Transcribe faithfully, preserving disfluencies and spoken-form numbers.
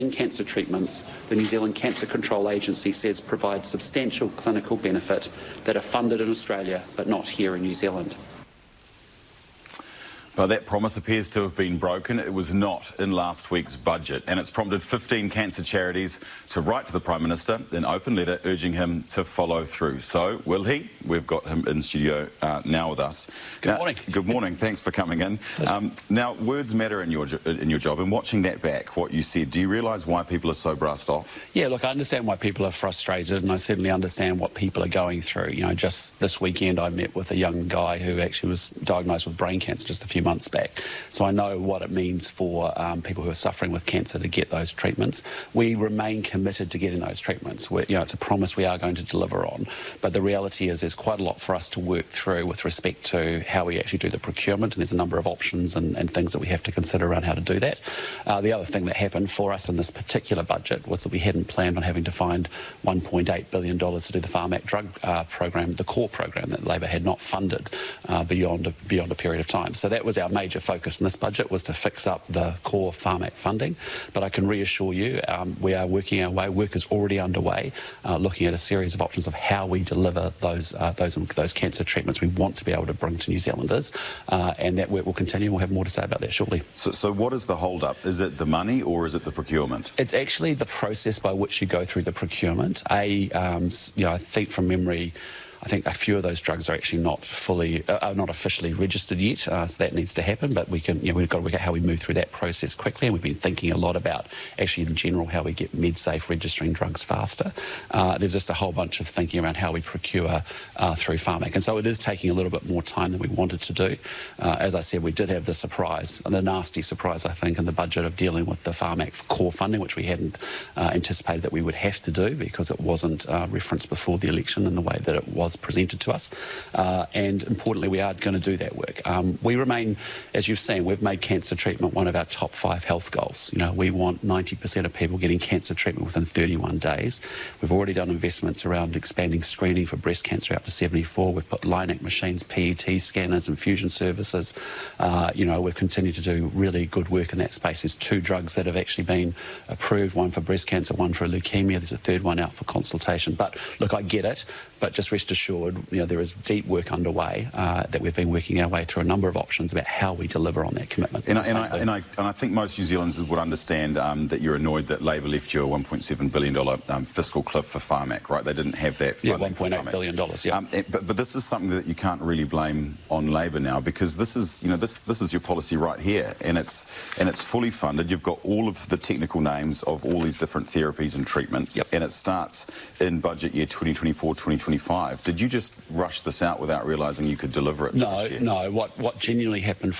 cancer treatments, the New Zealand Cancer Control Agency says provide substantial clinical benefit that are funded in Australia but not here in New Zealand. But that promise appears to have been broken. It was not in last week's budget, and it's prompted fifteen cancer charities to write to the Prime Minister in open letter urging him to follow through. So, will he? We've got him in studio uh, now with us. Good now, morning. Good morning. Thanks for coming in. Um, now, words matter in your in your job. And watching that back, what you said, do you realise why people are so brassed off? Yeah, look, I understand why people are frustrated, and I certainly understand what people are going through. You know, just this weekend I met with a young guy who actually was diagnosed with brain cancer just a few months back. So I know what it means for um, people who are suffering with cancer to get those treatments. We remain committed to getting those treatments. We're, you know, it's a promise we are going to deliver on. But the reality is there's quite a lot for us to work through with respect to how we actually do the procurement, and there's a number of options and, and things that we have to consider around how to do that. Uh, the other thing that happened for us in this particular budget was that we hadn't planned on having to find one point eight billion dollars to do the Pharmac drug uh, program, the core program that Labor had not funded uh, beyond, a, beyond a period of time. So that was our major focus in this budget, was to fix up the core Pharmac funding. But I can reassure you, um, we are working our way. Work is already underway, uh, looking at a series of options of how we deliver those uh, those those cancer treatments we want to be able to bring to New Zealanders, uh, and that work will continue. We'll have more to say about that shortly. So, so what is the hold-up? Is it the money or is it the procurement? It's actually the process by which you go through the procurement. A, um, you know, I think from memory, I think a few of those drugs are actually not fully, uh, are not officially registered yet, uh, so that needs to happen. But we can, you know, we've got to work out how we move through that process quickly, and we've been thinking a lot about actually in general how we get MedSafe registering drugs faster. Uh, there's just a whole bunch of thinking around how we procure uh, through Pharmac, and so it is taking a little bit more time than we wanted to do. Uh, as I said, we did have the surprise, the nasty surprise, I think, in the budget of dealing with the Pharmac core funding, which we hadn't uh, anticipated that we would have to do because it wasn't uh, referenced before the election in the way that it was presented to us, uh, and importantly we are going to do that work. Um, we remain, as you've seen, we've made cancer treatment one of our top five health goals. You know, we want ninety percent of people getting cancer treatment within thirty-one days. We've already done investments around expanding screening for breast cancer up to seventy-four. We've put Linac machines, P E T scanners, infusion services. Uh, you know, we've continued to do really good work in that space. There's two drugs that have actually been approved, one for breast cancer, one for leukemia. There's a third one out for consultation. But look, I get it, but just rest assured, you know, there is deep work underway uh, that we've been working our way through a number of options about how we deliver on that commitment. And I, and, I, and, I, and I think most New Zealanders would understand um, that you're annoyed that Labor left you a one point seven billion dollars um, fiscal cliff for Pharmac, right? They didn't have that funding. Yeah, one point eight billion dollars, yeah. Um, but, but this is something that you can't really blame on Labor now, because this is, you know, this this is your policy right here, and it's and it's fully funded. You've got all of the technical names of all these different therapies and treatments, yep. and it starts in budget year twenty twenty-four twenty twenty-five. Did you just rush this out without realising you could deliver it no, this year? No, what, what genuinely happened